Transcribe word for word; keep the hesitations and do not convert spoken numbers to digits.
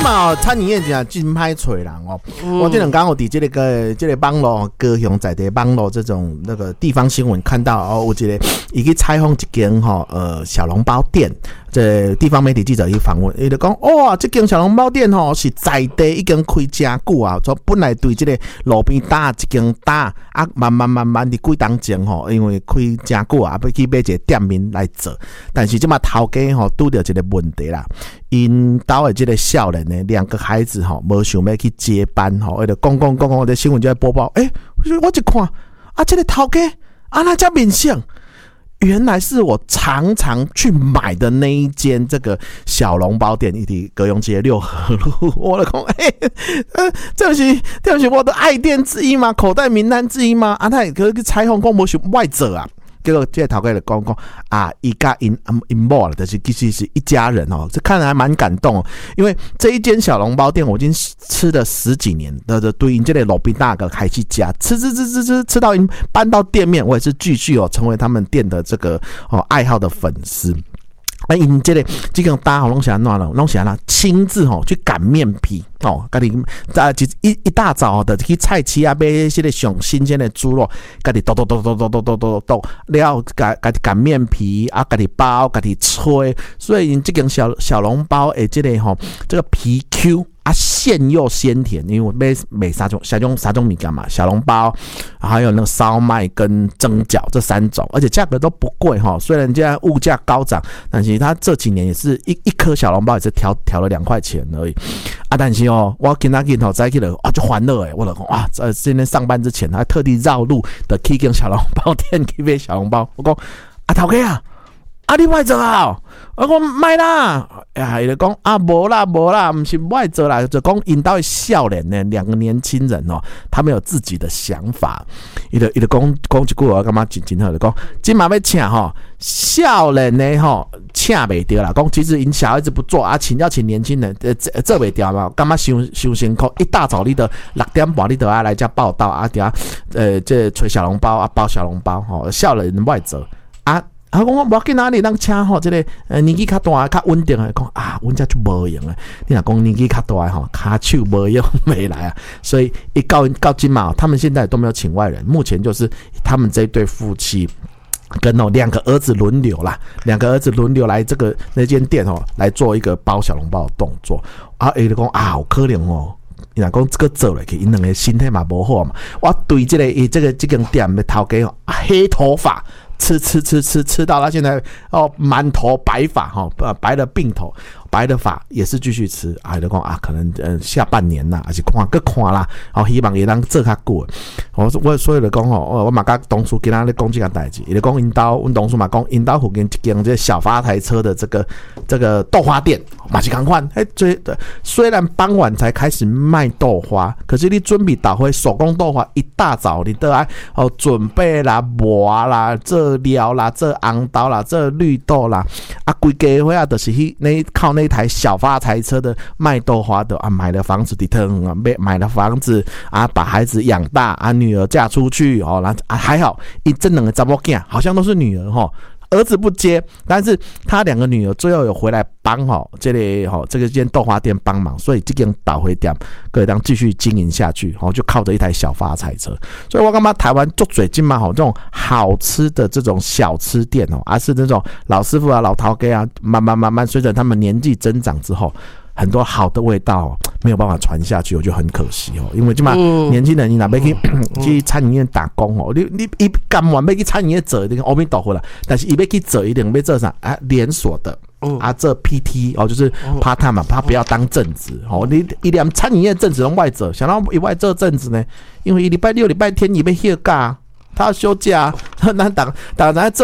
嘛餐饮业真真歹找人哦。嗯、我这两天我伫这个个这个网络高雄在地网络这种那个地方新闻看到哦，有一个伊去采访一间吼呃小笼包店。这地方媒体记者去访问，伊就讲哇，这间小笼包店吼是在地已经开真久啊，所以本来对这个路边搭一间搭啊，慢慢慢慢的几当前吼，因为开真久啊，要去买一个店面来做，但是这嘛头家吼拄到一个问题啦，因家的这个少年呢，两个孩子吼，无想要去接班吼，伊就讲讲讲讲，这新闻就在播报，诶、欸，我一看啊，这个头家啊，那叫面相。原来是我常常去买的那一间这个小笼包店，一提高雄街六合路，我的讲，哎、欸，呃，这是这是我的爱店之一吗？口袋名单之一吗？啊，他也可以采访讲无想外者啊。结果这个头家就讲讲啊，伊甲因因某了，就是其实是一家人哦，这看来还蛮感动哦。因为这一间小笼包店，我已经吃了十几年的的，对因这个路边大哥开去家吃吃吃吃吃吃到因搬到店面，我也是继续哦成为他们店的这个哦爱好的粉丝。啊，因这个这个大家拢是安怎了？拢是安怎亲自吼去擀面皮哦，家己啊一一大早的去菜市啊买迄个上新鲜的猪肉，家己剁剁剁剁剁剁剁剁剁，了家家己擀面皮啊，家己包，家己吹，所以因这个小小笼包诶，这个吼这个皮 Q。啊，馅又鲜甜，因为我买买三种三种三种米干嘛，小笼包，还有那个烧麦跟蒸饺这三种，而且价格都不贵哈。虽然现在物价高涨，但是它这几年也是一一颗小笼包也是调调了两块钱而已啊。但是哦，我今天头再去了啊，就欢乐诶，我老公哇，在今天上班之前还特地绕路的去跟小笼包店去买小笼包，我讲啊，头家啊。啊！你外做啊？我讲卖啦，哎，伊就讲啊，无啦无啦，不是外做啦，就讲引导少年呢，两个年轻人哦，他们有自己的想法。伊就伊就讲讲一句话，干嘛真真好？就讲今嘛要请吼少年呢吼，请袂掉啦。讲其实因小孩子不做啊，请要请年轻人，呃，做袂掉嘛。干嘛伤伤辛苦？一大早你得六点半你得啊来家报道啊，底下呃这吹小笼包啊，包小笼包吼，少年外做啊。啊，讲我无要紧啊，你当请吼，这个呃年纪较大、较稳定的，讲啊，阮遮就无用诶。你若讲年纪较大的吼，骹手无用没来啊，所以一到到今嘛，他们现在都没有请外人，目前就是他们这一对夫妻跟哦两个儿子轮流啦，两个儿子轮流来这个那间店哦来做一个包小笼包的动作。啊，伊就讲啊，好可怜哦。你若讲这个做落去，因两个身体嘛无好嘛。我对这个伊这个这间店的头家哦，黑头发。吃吃吃吃吃到他现在哦，满头白发哈，白的鬓头，白的发也是继续吃。啊，就讲啊，可能呃下半年啦，还是看个看啦，好希望也能做较久。我我所以就讲吼，我嘛甲同事今仔咧讲这个代志，伊就讲因兜，阮同事嘛讲因兜附近一间这小发财车的这个这个豆花店，嘛是同款。哎，最虽然傍晚才开始卖豆花，可是你准备倒回手工豆花，一大早你都爱哦准备啦、磨啦、这料啦、这红豆啦、这绿豆啦，啊，规家伙啊，就是去那靠那台小发财车的卖豆花的啊，买了房子，底特啊，买了房子啊，把孩子养大啊，女儿嫁出去哦，然后啊还好，一这两个查某囝好像都是女儿哈。儿子不接，但是他两个女儿最后有回来帮哈，这里哈这个间豆花店帮忙，所以这间倒回店可以当继续经营下去，哈，就靠着一台小发财车。所以我干嘛台湾做嘴金嘛好，这种好吃的这种小吃店哦，而是那种老师傅啊、老头家啊，慢慢慢慢随着他们年纪增长之后。很多好的味道没有办法传下去，我就很可惜哦。因为今嘛年轻人你哪要去去餐饮业打工哦，你你一甘愿要去餐饮业做，你阿弥陀佛啦。但是伊要去做一定要做啥啊？连锁的啊，这 P T 哦，就是 part time 嘛，他不要当正职哦。你一连餐饮业正职用外做，想到一外做正职呢，因为一礼拜六、礼拜天伊要休假，他要休假，那当当然这。